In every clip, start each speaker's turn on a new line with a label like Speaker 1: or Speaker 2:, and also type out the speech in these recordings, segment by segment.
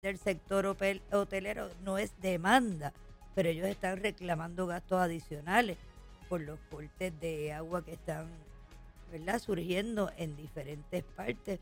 Speaker 1: del sector hotelero no es demanda, pero ellos están reclamando gastos adicionales por los cortes de agua que están, ¿verdad?, surgiendo en diferentes partes.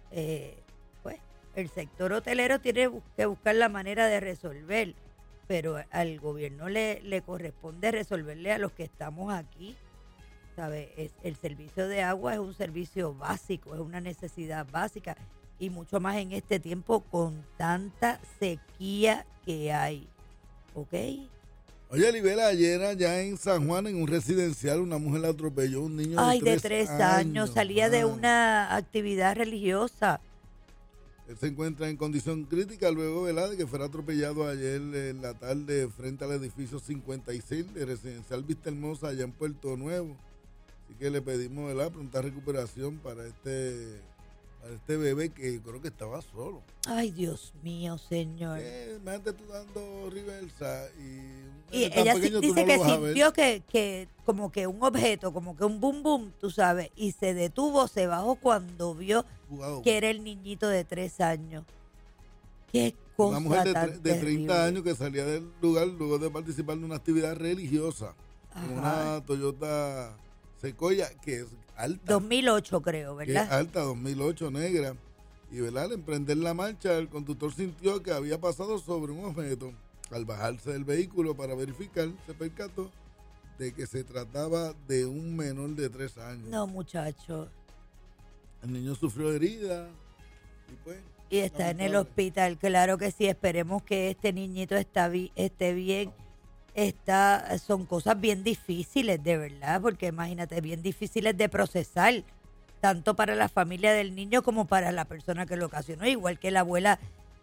Speaker 1: Pues el sector hotelero tiene que buscar la manera de resolver, pero al gobierno le corresponde resolverle a los que estamos aquí. ¿Sabe? El servicio de agua es un servicio básico, es una necesidad básica, y mucho más en este tiempo con tanta sequía que hay. ¿Ok?
Speaker 2: Oye, Libera, ayer allá en San Juan, en un residencial, una mujer atropelló a un niño
Speaker 1: de 3 años. Salía de una actividad religiosa.
Speaker 2: Él se encuentra en condición crítica luego, ¿verdad?, de que fuera atropellado ayer en la tarde frente al edificio 56 de Residencial Vista Hermosa allá en Puerto Nuevo. Así que le pedimos, ¿verdad?, pronta recuperación para este bebé que creo que estaba solo.
Speaker 1: Ay, Dios mío, señor.
Speaker 2: Imagínate tú dando reversa
Speaker 1: y ella dice que sintió que como que un objeto, como que un boom boom, tú sabes, y se detuvo, se bajó cuando vio que era el niñito de 3 años. Qué cosa.
Speaker 2: Una mujer de 30
Speaker 1: terrible.
Speaker 2: años que salía del lugar luego de participar en una actividad religiosa. En una Toyota Sequoia que es alta.
Speaker 1: 2008 creo, ¿verdad?
Speaker 2: Que es alta, 2008, negra. Y, ¿verdad?, al emprender la marcha, el conductor sintió que había pasado sobre un objeto. Al bajarse del vehículo para verificar, se percató de que se trataba de un menor de 3 años.
Speaker 1: No, muchacho.
Speaker 2: El niño sufrió heridas y pues...
Speaker 1: Y está en el hospital, claro que sí. Esperemos que este niñito esté bien. Son cosas bien difíciles, de verdad, porque imagínate, bien difíciles de procesar, tanto para la familia del niño como para la persona que lo ocasionó, igual que la abuela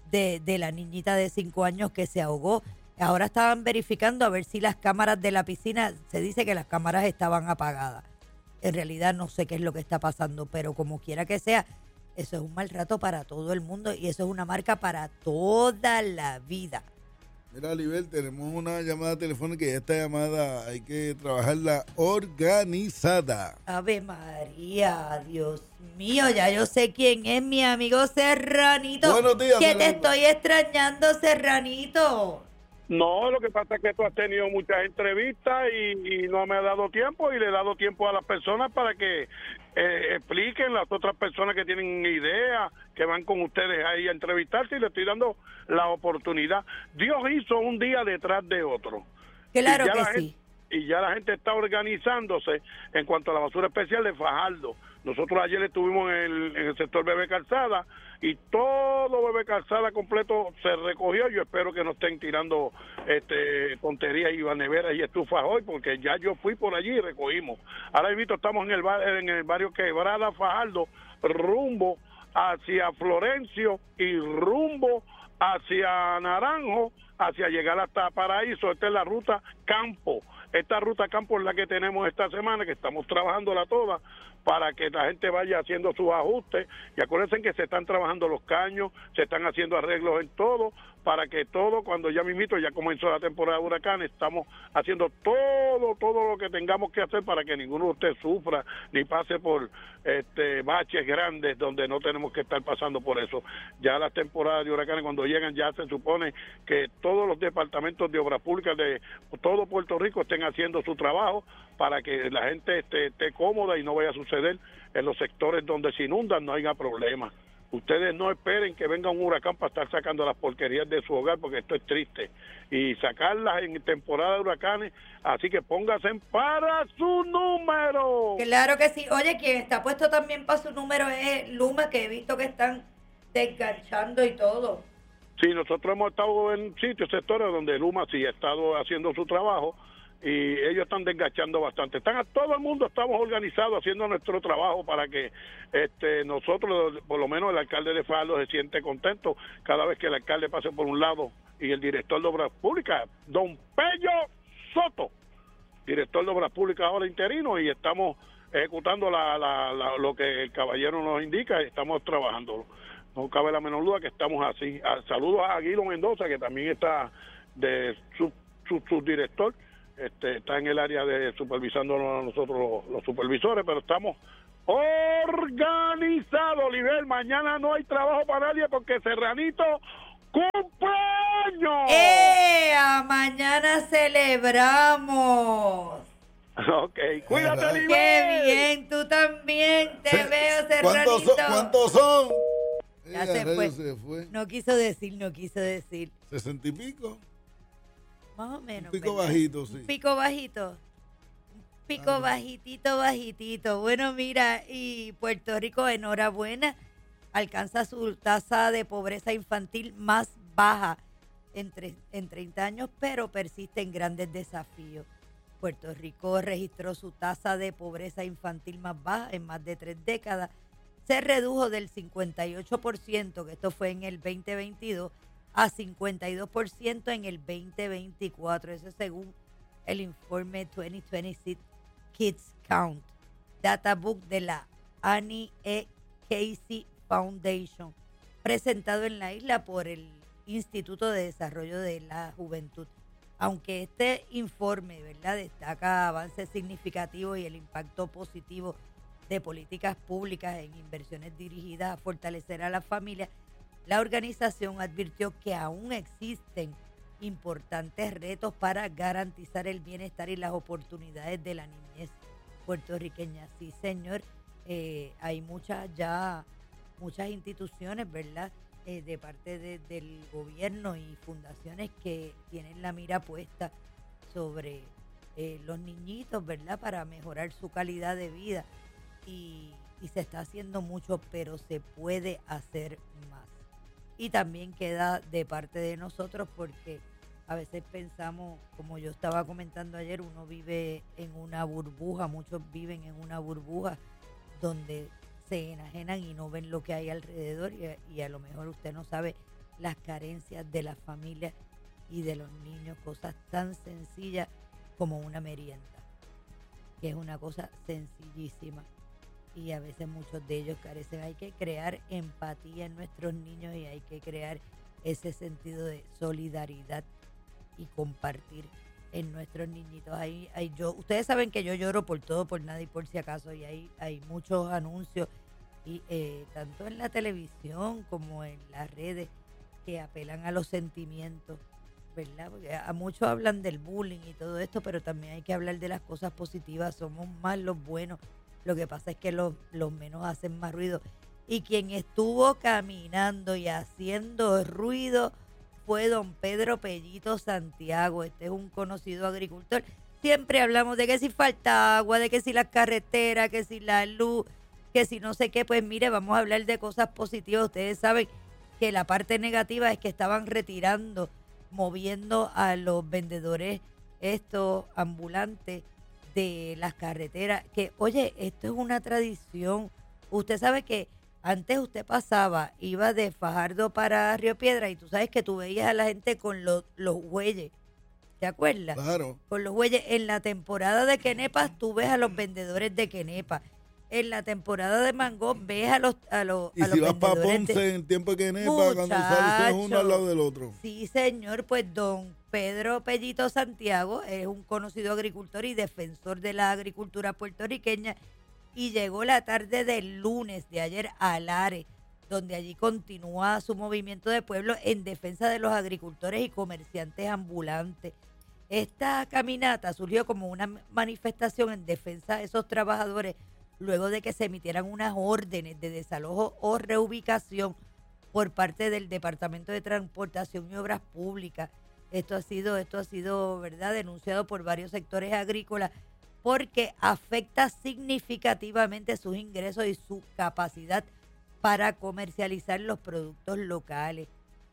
Speaker 1: de la niñita de 5 años que se ahogó. Ahora estaban verificando a ver si las cámaras de la piscina, se dice que las cámaras estaban apagadas. En realidad no sé qué es lo que está pasando, pero como quiera que sea, eso es un mal rato para todo el mundo y eso es una marca para toda la vida.
Speaker 2: Mira, Libel, tenemos una llamada telefónica y esta llamada hay que trabajarla organizada.
Speaker 1: Ave María, Dios mío, ya yo sé quién es mi amigo Serranito.
Speaker 2: Buenos días,
Speaker 1: que
Speaker 2: Serranito.
Speaker 1: te estoy extrañando, Serranito.
Speaker 3: No, lo que pasa es que tú has tenido muchas entrevistas y no me ha dado tiempo, y le he dado tiempo a las personas para que expliquen, las otras personas que tienen ideas, que van con ustedes ahí a entrevistarse, y le estoy dando la oportunidad. Dios hizo un día detrás de otro.
Speaker 1: Claro que sí.
Speaker 3: Y ya la gente está organizándose en cuanto a la basura especial de Fajardo. Nosotros ayer estuvimos en el sector Bebé Calzada y todo Bebé Calzada completo se recogió. Yo espero que no estén tirando tonterías y neveras y estufas hoy, porque ya yo fui por allí y recogimos. Ahora mismo estamos en el barrio Quebrada, Fajardo, rumbo hacia Florencio y rumbo hacia Naranjo, hacia llegar hasta Paraíso. Esta es la ruta Campo. Esta ruta Campo es la que tenemos esta semana, que estamos trabajándola toda para que la gente vaya haciendo sus ajustes. Y acuérdense que se están trabajando los caños, se están haciendo arreglos en todo, para que todo, cuando ya mismito, ya comenzó la temporada de huracanes, estamos haciendo todo lo que tengamos que hacer para que ninguno de ustedes sufra ni pase por baches grandes donde no tenemos que estar pasando por eso. Ya las temporadas de huracanes, cuando llegan, ya se supone que todos los departamentos de obras públicas de todo Puerto Rico estén haciendo su trabajo para que la gente esté cómoda y no vaya a suceder en los sectores donde se inundan, no haya problemas. Ustedes no esperen que venga un huracán para estar sacando las porquerías de su hogar, porque esto es triste. Y sacarlas en temporada de huracanes, así que pónganse para su número.
Speaker 1: Claro que sí. Oye, quien está puesto también para su número es Luma, que he visto que están desganchando y todo.
Speaker 3: Sí, nosotros hemos estado en sitios, sectores donde Luma sí ha estado haciendo su trabajo, y ellos están desgachando bastante. Todo el mundo estamos organizados haciendo nuestro trabajo para que nosotros, por lo menos el alcalde de Fajardo, se siente contento cada vez que el alcalde pase por un lado, y el director de Obras Públicas, don Pello Soto, director de Obras Públicas ahora interino, y estamos ejecutando lo que el caballero nos indica, y estamos trabajando. No cabe la menor duda que estamos así. Saludos a Guido Mendoza, que también está de subdirector. Está en el área de supervisando a nosotros los supervisores, pero estamos organizados, Oliver. Mañana no hay trabajo para nadie porque Serranito
Speaker 1: celebramos.
Speaker 3: Ok, cuídate,
Speaker 2: Ajá.
Speaker 3: Libet.
Speaker 1: Qué bien, tú también te veo, Serranito.
Speaker 2: ¿Cuántos son?
Speaker 1: Ya
Speaker 2: Ella,
Speaker 1: se
Speaker 2: rayos,
Speaker 1: fue.
Speaker 2: se fue.
Speaker 1: No quiso decir.
Speaker 2: 60 y pico.
Speaker 1: Más o menos.
Speaker 2: Un pico
Speaker 1: ¿verdad?
Speaker 2: bajito, sí.
Speaker 1: Un pico bajito. Pico bajitito. Bueno, mira, y Puerto Rico, enhorabuena, alcanza su tasa de pobreza infantil más baja en 30 años, pero persiste en grandes desafíos. Puerto Rico registró su tasa de pobreza infantil más baja en más de 3 décadas. Se redujo del 58%, que esto fue en el 2022, a 52% en el 2024. Eso es según el informe 2026 Kids Count, Databook de la Annie E. Casey Foundation, presentado en la isla por el Instituto de Desarrollo de la Juventud. Aunque este informe, ¿verdad?, destaca avances significativos y el impacto positivo de políticas públicas en inversiones dirigidas a fortalecer a las familias, la organización advirtió que aún existen importantes retos para garantizar el bienestar y las oportunidades de la niñez puertorriqueña. Sí, señor, hay muchas instituciones, ¿verdad?, de parte del gobierno y fundaciones que tienen la mira puesta sobre los niñitos, ¿verdad?, para mejorar su calidad de vida. Y se está haciendo mucho, pero se puede hacer más. Y también queda de parte de nosotros, porque a veces pensamos, como yo estaba comentando ayer, uno vive en una burbuja, muchos viven en una burbuja donde se enajenan y no ven lo que hay alrededor, y a lo mejor usted no sabe las carencias de las familias y de los niños, cosas tan sencillas como una merienda, que es una cosa sencillísima, y a veces muchos de ellos carecen. Hay que crear empatía en nuestros niños y hay que crear ese sentido de solidaridad y compartir en nuestros niñitos. Ustedes saben que yo lloro por todo, por nada y por si acaso, y hay muchos anuncios, y tanto en la televisión como en las redes, que apelan a los sentimientos, ¿verdad? Porque a muchos hablan del bullying y todo esto, pero también hay que hablar de las cosas positivas. Somos más los buenos. Lo que pasa es que los menos hacen más ruido. Y quien estuvo caminando y haciendo ruido fue don Pedro Pellito Santiago. Este es un conocido agricultor. Siempre hablamos de que si falta agua, de que si las carreteras, que si la luz, que si no sé qué. Pues mire, vamos a hablar de cosas positivas. Ustedes saben que la parte negativa es que estaban moviendo a los vendedores estos ambulantes de las carreteras, que oye, esto es una tradición. Usted sabe que antes usted iba de Fajardo para Río Piedra, y tú sabes que tú veías a la gente con los bueyes, ¿te acuerdas?
Speaker 2: Claro.
Speaker 1: Con los bueyes. En la temporada de quenepas tú ves a los vendedores de quenepa. En la temporada de mango ves a los
Speaker 2: Y si vas para
Speaker 1: vendedores
Speaker 2: Ponce en tiempo de quenepa, cuando sales uno al lado del otro.
Speaker 1: Sí, señor, pues don Pedro Pellito Santiago es un conocido agricultor y defensor de la agricultura puertorriqueña, y llegó la tarde del lunes de ayer a Lares, donde allí continúa su movimiento de pueblo en defensa de los agricultores y comerciantes ambulantes. Esta caminata surgió como una manifestación en defensa de esos trabajadores, luego de que se emitieran unas órdenes de desalojo o reubicación por parte del Departamento de Transportación y Obras Públicas. Esto ha sido, ¿verdad?, denunciado por varios sectores agrícolas, porque afecta significativamente sus ingresos y su capacidad para comercializar los productos locales.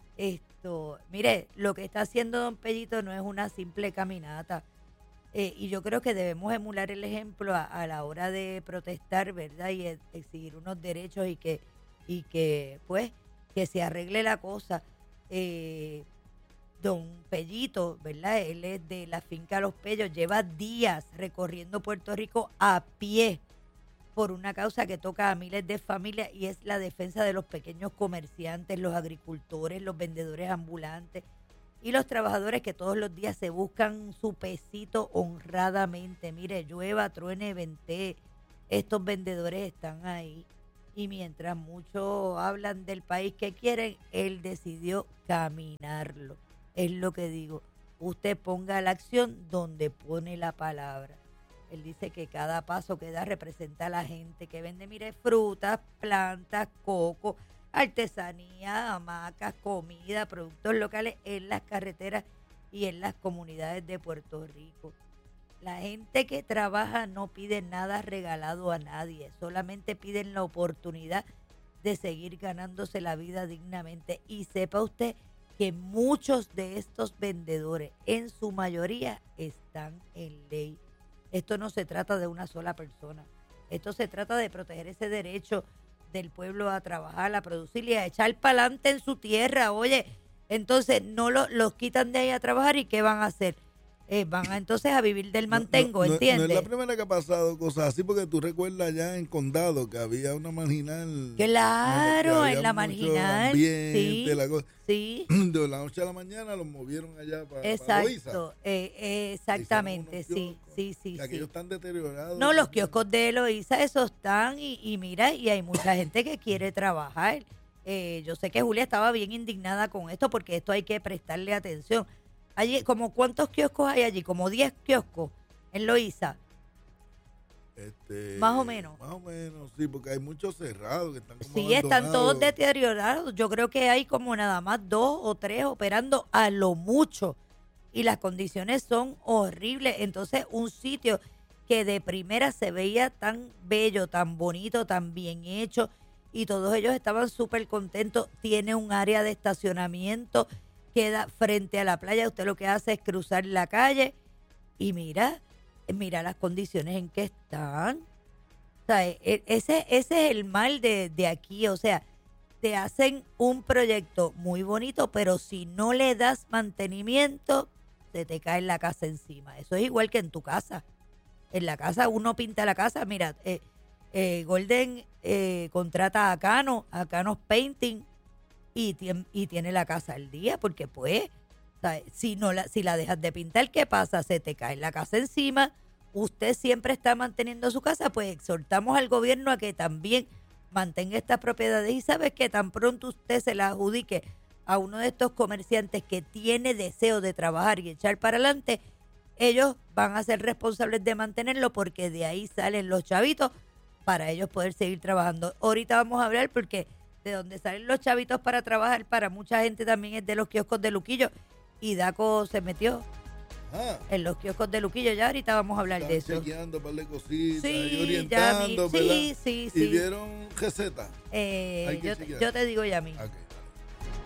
Speaker 1: Mire, lo que está haciendo don Pellito no es una simple caminata. Y yo creo que debemos emular el ejemplo a la hora de protestar, ¿verdad?, y exigir unos derechos, y que pues que se arregle la cosa. Don Pellito, ¿verdad?, él es de la finca Los Pellos, lleva días recorriendo Puerto Rico a pie por una causa que toca a miles de familias, y es la defensa de los pequeños comerciantes, los agricultores, los vendedores ambulantes y los trabajadores que todos los días se buscan su pesito honradamente. Mire, llueva, truene, ventee, estos vendedores están ahí. Y mientras muchos hablan del país que quieren, él decidió caminarlo. Es lo que digo. usted ponga la acción donde pone la palabra. Él dice que cada paso que da representa a la gente que vende, mire, frutas, plantas, coco, artesanía, hamacas, comida, productos locales en las carreteras y en las comunidades de Puerto Rico. La gente que trabaja no pide nada regalado a nadie, solamente piden la oportunidad de seguir ganándose la vida dignamente. Y sepa usted que muchos de estos vendedores, en su mayoría, están en ley. Esto no se trata de una sola persona. Esto se trata de proteger ese derecho del pueblo a trabajar, a producir y a echar para adelante en su tierra. Oye, entonces no los quitan de ahí a trabajar y ¿qué van a hacer? Van entonces a vivir del mantengo, ¿entiendes?
Speaker 2: No es la primera que ha pasado cosas así, porque tú recuerdas ya en Condado que había una marginal.
Speaker 1: Claro, en la marginal. Sí, sí.
Speaker 2: De la noche a la mañana los movieron allá para
Speaker 1: exacto, exactamente, sí.
Speaker 2: Que aquellos están deteriorados.
Speaker 1: No, los kioscos de Eloísa, esos están y mira, y hay mucha gente que quiere trabajar. Yo sé que Julia estaba bien indignada con esto porque esto hay que prestarle atención. Allí, como ¿cuántos kioscos hay allí? Como 10 kioscos en Loíza. Más o menos.
Speaker 2: Más o menos, sí, porque hay muchos cerrados que están como
Speaker 1: sí, están todos deteriorados. Yo creo que hay como nada más 2 o 3 operando a lo mucho. Y las condiciones son horribles. Entonces, un sitio que de primera se veía tan bello, tan bonito, tan bien hecho, y todos ellos estaban súper contentos. Tiene un área de estacionamiento, queda frente a la playa. Usted lo que hace es cruzar la calle y mira las condiciones en que están. O sea, ese es el mal de aquí. O sea, te hacen un proyecto muy bonito, pero si no le das mantenimiento, se te cae la casa encima. Eso es igual que en tu casa. En la casa uno pinta la casa. Mira, Golden contrata a Cano's Painting, y tiene la casa al día, porque pues, ¿sabes? Si la dejas de pintar, ¿qué pasa? Se te cae la casa encima. Usted siempre está manteniendo su casa, pues exhortamos al gobierno a que también mantenga estas propiedades. Y sabes que tan pronto usted se la adjudique a uno de estos comerciantes que tiene deseo de trabajar y echar para adelante, ellos van a ser responsables de mantenerlo, porque de ahí salen los chavitos para ellos poder seguir trabajando. Ahorita vamos a hablar porque de donde salen los chavitos para trabajar para mucha gente también es de los kioscos de Luquillo, y Daco se metió en los kioscos de Luquillo. Ya ahorita vamos a hablar de eso.
Speaker 2: Chequeando un par de cositas,
Speaker 1: sí,
Speaker 2: y orientando,
Speaker 1: sí,
Speaker 2: ¿y dieron receta?
Speaker 1: yo te digo ya a mí.
Speaker 2: Okay.